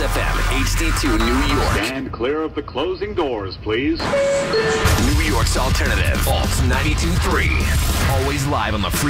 Kiss FM, HD2 New York. Stand clear of the closing doors, please. New York's alternative, Alt 92.3. Always live on the free